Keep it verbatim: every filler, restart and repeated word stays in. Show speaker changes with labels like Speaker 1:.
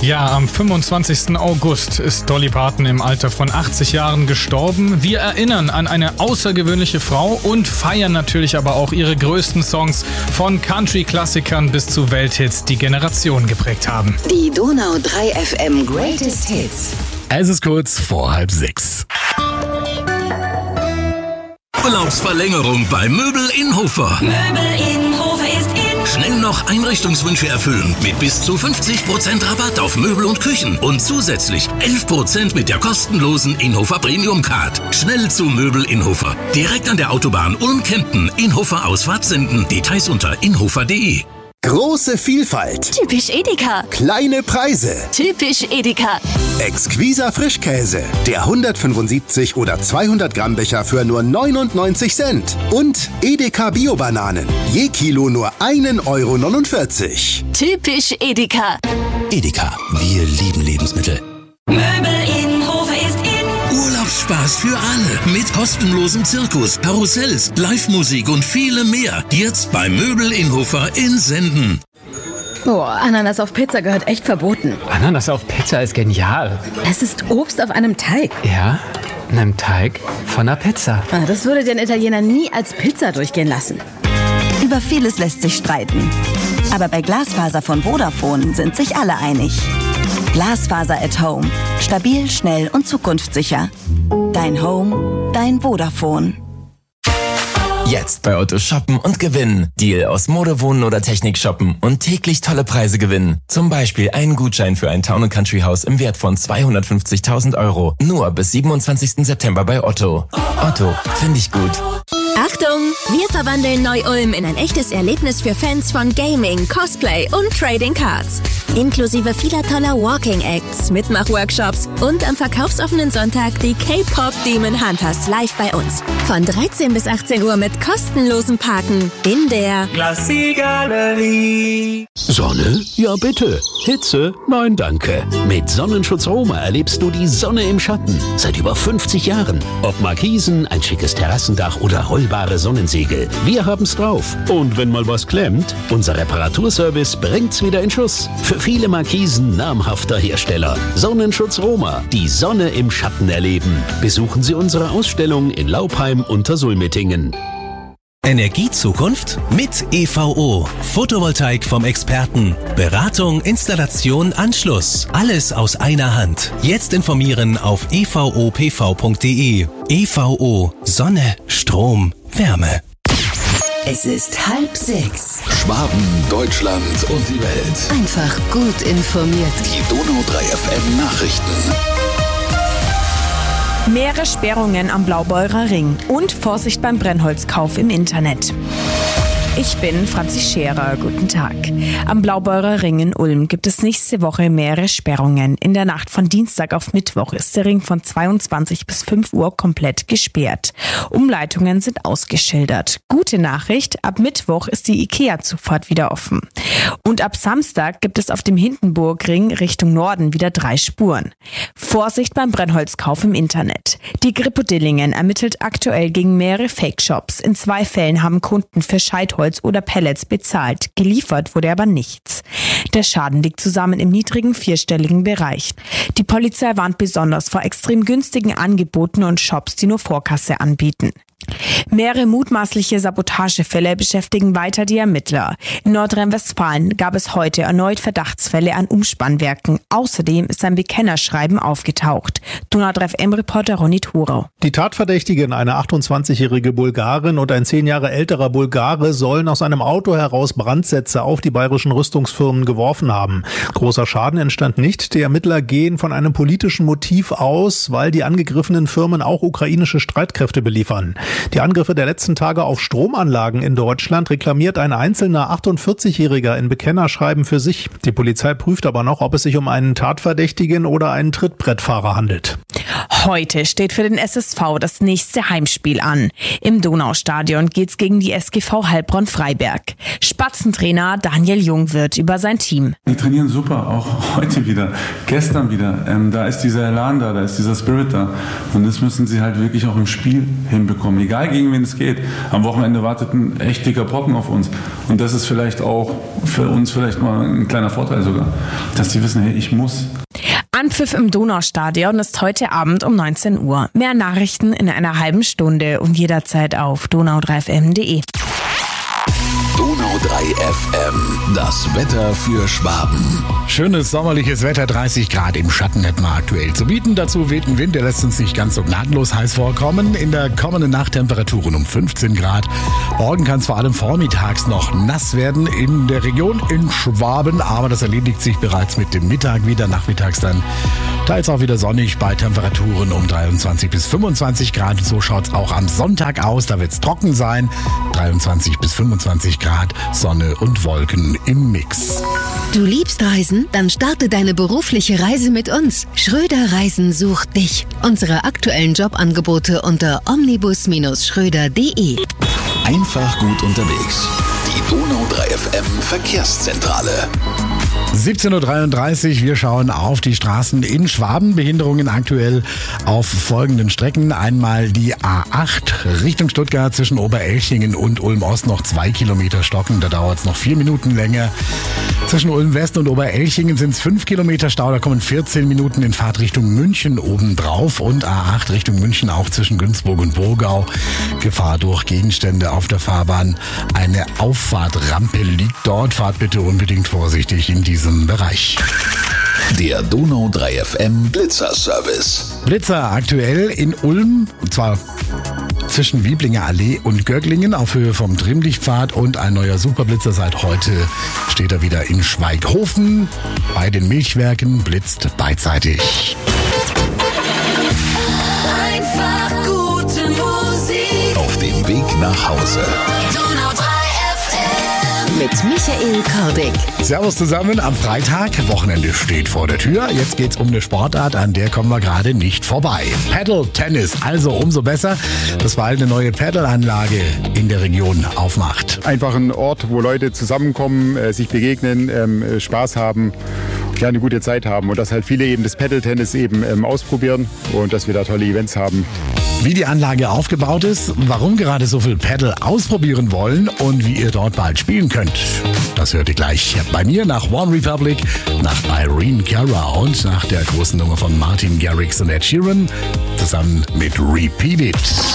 Speaker 1: Ja, am fünfundzwanzigsten August ist Dolly Parton im Alter von achtzig Jahren gestorben. Wir erinnern an eine außergewöhnliche Frau und feiern natürlich aber auch ihre größten Songs von Country-Klassikern bis zu Welthits, die Generationen geprägt haben.
Speaker 2: Die Donau drei F M Greatest Hits.
Speaker 3: Es ist kurz vor halb sechs.
Speaker 4: Urlaubsverlängerung bei Möbel Innhofer.
Speaker 5: Möbel Innhofer ist in.
Speaker 4: Schnell noch Einrichtungswünsche erfüllen mit bis zu fünfzig Prozent Rabatt auf Möbel und Küchen und zusätzlich elf Prozent mit der kostenlosen Innhofer Premium Card. Schnell zu Möbel Innhofer. Direkt an der Autobahn Ulm-Kempten, Innhofer Ausfahrt senden. Details unter innhofer punkt de.
Speaker 6: Große Vielfalt.
Speaker 5: Typisch Edeka.
Speaker 6: Kleine Preise.
Speaker 5: Typisch Edeka.
Speaker 6: Exquiser Frischkäse. Der hundertfünfundsiebzig oder zweihundert Gramm Becher für nur neunundneunzig Cent. Und Edeka Bio-Bananen. Je Kilo nur ein Euro neunundvierzig.
Speaker 5: Typisch Edeka.
Speaker 3: Edeka, wir lieben Lebensmittel.
Speaker 5: Möbel Innhofer ist in.
Speaker 4: Urlaubsspaß für alle mit kostenlosem Zirkus, Karussells, Live-Musik und vielem mehr. Jetzt bei Möbel Innhofer in Senden.
Speaker 7: Boah, Ananas auf Pizza gehört echt verboten.
Speaker 8: Ananas auf Pizza ist genial.
Speaker 7: Es ist Obst auf einem Teig.
Speaker 8: Ja, einem Teig von einer Pizza.
Speaker 7: Ah, das würde den Italiener nie als Pizza durchgehen lassen.
Speaker 9: Über vieles lässt sich streiten. Aber bei Glasfaser von Vodafone sind sich alle einig. Glasfaser at Home. Stabil, schnell und zukunftssicher. Dein Home, dein Vodafone.
Speaker 10: Jetzt bei Otto shoppen und gewinnen. Deal aus Mode, Wohnen oder Technik shoppen und täglich tolle Preise gewinnen. Zum Beispiel einen Gutschein für ein Town and Country Haus im Wert von zweihundertfünfzigtausend Euro. Nur bis siebenundzwanzigsten September bei Otto. Otto, finde ich gut.
Speaker 11: Achtung! Wir verwandeln Neu-Ulm in ein echtes Erlebnis für Fans von Gaming, Cosplay und Trading Cards. Inklusive vieler toller Walking Acts, Mitmach-Workshops und am verkaufsoffenen Sonntag die K-Pop Demon Hunters live bei uns. Von dreizehn bis achtzehn Uhr mit kostenlosem Parken in der
Speaker 12: Glacis-Galerie.
Speaker 3: Sonne? Ja bitte. Hitze? Nein, danke. Mit Sonnenschutz Roma erlebst du die Sonne im Schatten. Seit über fünfzig Jahren. Ob Markisen, ein schickes Terrassendach oder rollbare Sonnensegel. Wir haben's drauf. Und wenn mal was klemmt, unser Reparaturservice bringt's wieder in Schuss. Für viele Markisen namhafter Hersteller. Sonnenschutz Roma. Die Sonne im Schatten erleben. Besuchen Sie unsere Ausstellung in Laupheim unter Sulmettingen.
Speaker 13: Energiezukunft mit E V O. Photovoltaik vom Experten. Beratung, Installation, Anschluss. Alles aus einer Hand. Jetzt informieren auf e v o p v punkt de. E V O. Sonne, Strom, Wärme.
Speaker 2: Es ist halb sechs.
Speaker 3: Schwaben, Deutschland und die Welt.
Speaker 2: Einfach gut informiert.
Speaker 3: Die Donau drei F M Nachrichten.
Speaker 14: Mehrere Sperrungen am Blaubeurer Ring und Vorsicht beim Brennholzkauf im Internet. Ich bin Franzi Scherer. Guten Tag. Am Blaubeurer Ring in Ulm gibt es nächste Woche mehrere Sperrungen. In der Nacht von Dienstag auf Mittwoch ist der Ring von zweiundzwanzig bis fünf Uhr komplett gesperrt. Umleitungen sind ausgeschildert. Gute Nachricht, ab Mittwoch ist die IKEA-Zufahrt wieder offen. Und ab Samstag gibt es auf dem Hindenburgring Richtung Norden wieder drei Spuren. Vorsicht beim Brennholzkauf im Internet. Die Grippo Dillingen ermittelt aktuell gegen mehrere Fake-Shops. In zwei Fällen haben Kunden für Scheitholz oder Pellets bezahlt. Geliefert wurde aber nichts. Der Schaden liegt zusammen im niedrigen vierstelligen Bereich. Die Polizei warnt besonders vor extrem günstigen Angeboten und Shops, die nur Vorkasse anbieten. Mehrere mutmaßliche Sabotagefälle beschäftigen weiter die Ermittler. In Nordrhein-Westfalen gab es heute erneut Verdachtsfälle an Umspannwerken. Außerdem ist ein Bekennerschreiben aufgetaucht. Donau drei F M-Reporter Ronny Thurau.
Speaker 15: Die Tatverdächtigen, eine achtundzwanzigjährige Bulgarin und ein zehn Jahre älterer Bulgare, sollen aus einem Auto heraus Brandsätze auf die bayerischen Rüstungsfirmen geworfen haben. Großer Schaden entstand nicht. Die Ermittler gehen von einem politischen Motiv aus, weil die angegriffenen Firmen auch ukrainische Streitkräfte beliefern. Die Angriffe der letzten Tage auf Stromanlagen in Deutschland reklamiert ein einzelner achtundvierzigjähriger in Bekennerschreiben für sich. Die Polizei prüft aber noch, ob es sich um einen Tatverdächtigen oder einen Trittbrettfahrer handelt.
Speaker 14: Heute steht für den S S V das nächste Heimspiel an. Im Donaustadion geht's gegen die S G V Heilbronn-Freiberg. Spatzentrainer Daniel Jung wird über sein Team.
Speaker 12: Die trainieren super, auch heute wieder, gestern wieder. Ähm, da ist dieser Elan da, da ist dieser Spirit da. Und das müssen sie halt wirklich auch im Spiel hinbekommen, egal gegen wen es geht. Am Wochenende wartet ein echt dicker Brocken auf uns. Und das ist vielleicht auch für uns vielleicht mal ein kleiner Vorteil sogar, dass die wissen, hey, ich muss.
Speaker 14: Anpfiff im Donaustadion ist heute Abend um neunzehn Uhr. Mehr Nachrichten in einer halben Stunde und jederzeit auf donau drei f m punkt d e.
Speaker 3: Donau drei F M, das Wetter für Schwaben.
Speaker 16: Schönes sommerliches Wetter, dreißig Grad im Schatten hätten wir aktuell zu bieten. Dazu weht ein Wind, der lässt uns nicht ganz so gnadenlos heiß vorkommen. In der kommenden Nacht Temperaturen um fünfzehn Grad. Morgen kann es vor allem vormittags noch nass werden in der Region in Schwaben, aber das erledigt sich bereits mit dem Mittag wieder. Nachmittags dann teils auch wieder sonnig bei Temperaturen um dreiundzwanzig bis fünfundzwanzig Grad. So schaut es auch am Sonntag aus, da wird es trocken sein. dreiundzwanzig bis fünfundzwanzig Grad, Sonne und Wolken im Mix.
Speaker 2: Du liebst Reisen? Dann starte deine berufliche Reise mit uns. Schröder Reisen sucht dich. Unsere aktuellen Jobangebote unter omnibus Schröder punkt d e.
Speaker 3: Einfach gut unterwegs. Die Donau drei F M Verkehrszentrale.
Speaker 16: siebzehn Uhr dreiunddreißig, wir schauen auf die Straßen in Schwaben. Behinderungen aktuell auf folgenden Strecken. Einmal die A acht Richtung Stuttgart zwischen Oberelchingen und Ulm-Ost noch zwei Kilometer stocken. Da dauert es noch vier Minuten länger. Zwischen Ulm-West und Oberelchingen sind es fünf Kilometer Stau. Da kommen vierzehn Minuten in Fahrtrichtung München obendrauf. Und A acht Richtung München auch zwischen Günzburg und Burgau. Gefahr durch Gegenstände auf der Fahrbahn. Eine Auffahrtrampe liegt dort. Fahrt bitte unbedingt vorsichtig in diesem Bereich.
Speaker 3: Der Donau drei F M Blitzer-Service.
Speaker 16: Blitzer aktuell in Ulm, und zwar zwischen Wieblinger Allee und Göcklingen auf Höhe vom Trimmlichtpfad, und ein neuer Superblitzer seit heute steht er wieder in Schweighofen. Bei den Milchwerken blitzt beidseitig.
Speaker 5: Einfach gute Musik.
Speaker 3: Auf dem Weg nach Hause.
Speaker 5: Donau drei F M.
Speaker 2: Mit Michael Kordick.
Speaker 16: Servus zusammen am Freitag. Wochenende steht vor der Tür. Jetzt geht's um eine Sportart, an der kommen wir gerade nicht vorbei. Paddle-Tennis, also umso besser, dass bald eine neue Paddelanlage in der Region aufmacht.
Speaker 17: Einfach ein Ort, wo Leute zusammenkommen, äh, sich begegnen, ähm, Spaß haben, ja, eine gute Zeit haben, und dass halt viele eben das Paddle-Tennis eben ähm, ausprobieren und dass wir da tolle Events haben.
Speaker 16: Wie die Anlage aufgebaut ist, warum gerade so viel Paddle ausprobieren wollen und wie ihr dort bald spielen könnt, das hört ihr gleich bei mir nach One Republic, nach Irene Cara und nach der großen Nummer von Martin Garrix und Ed Sheeran, zusammen mit Repeat It.